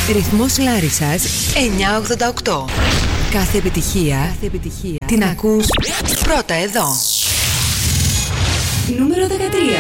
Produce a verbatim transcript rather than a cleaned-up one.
Ρυθμός Λάρισσας εννιακόσια ογδόντα οκτώ. Κάθε επιτυχία, Κάθε επιτυχία την ακούς πρώτα εδώ. Νούμερο δεκατρία.